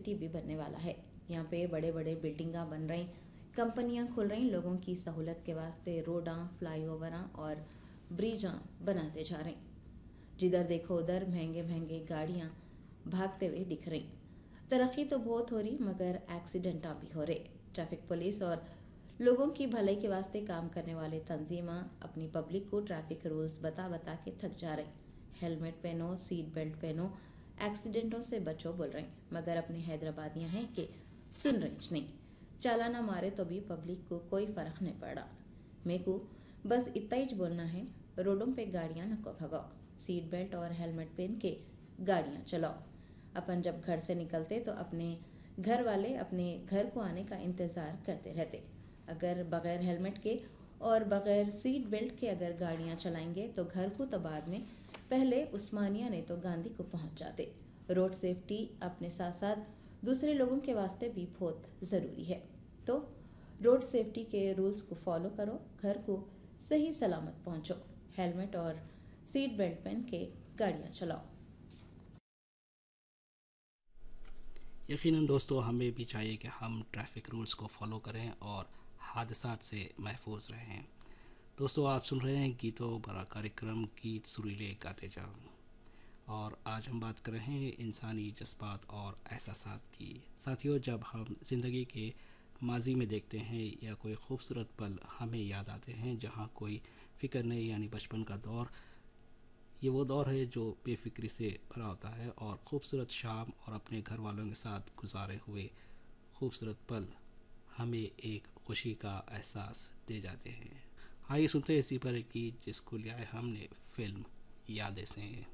City भी बनने वाला है। यहाँ पे बड़े बड़े बिल्डिंगा बन रही, कंपनियां खुल रही, लोगों की सहूलत के वास्ते रोडा, फ्लाईओवरा और ब्रिजा बनाते जा रहे। जिधर देखो उधर महंगे महंगे गाड़ियां भागते हुए दिख रही। तरक्की तो बहुत हो रही मगर एक्सीडेंट भी हो रहे। ट्रैफिक पुलिस और लोगों की भलाई के वास्ते काम करने वाले तंजीमा अपनी पब्लिक को ट्रैफिक रूल्स बता बता के थक जा रहे। हेलमेट पहनो, सीट बेल्ट पहनो, एक्सीडेंटों से बचो बोल रहे, मगर अपने हैदराबादियां हैं कि सुन रही नहीं। चालाना मारे तो भी पब्लिक को कोई फर्क नहीं पड़ा। मेरे को बस इतना ही बोलना है, रोडों पे गाड़ियां नको भगाओ, सीट बेल्ट और हेलमेट पहन के गाड़ियां चलाओ। अपन जब घर से निकलते तो अपने घर वाले अपने घर को आने का इंतजार करते रहते। अगर बगैर हेलमेट के और बगैर सीट बेल्ट के अगर गाड़ियां चलाएंगे तो घर को तो बाद में, पहले उस्मानिया ने तो गांधी को पहुंच जाते। रोड सेफ्टी अपने साथ साथ दूसरे लोगों के वास्ते भी बहुत ज़रूरी है। तो रोड सेफ्टी के रूल्स को फॉलो करो, घर को सही सलामत पहुंचो, हेलमेट और सीट बेल्ट पहन के गाड़ियां चलाओ। यकीनन दोस्तों, हमें भी चाहिए कि हम ट्रैफिक रूल्स को फॉलो करें और हादसात से महफूज रहें। दोस्तों, आप सुन रहे हैं गीतों भरा कार्यक्रम गीत सुरीले गाते जाओ, और आज हम बात कर रहे हैं इंसानी जज्बात और एहसासात की। साथियों, जब हम ज़िंदगी के माजी में देखते हैं या कोई खूबसूरत पल हमें याद आते हैं जहाँ कोई फ़िक्र नहीं, यानी बचपन का दौर, ये वो दौर है जो बेफिक्री से भरा होता है, और खूबसूरत शाम और अपने घर वालों के साथ गुजारे हुए खूबसूरत पल हमें एक खुशी का एहसास दे जाते हैं। आइए सुनते हैं इसी पर एक गीत जिसको लिया है हमने फिल्म यादें से।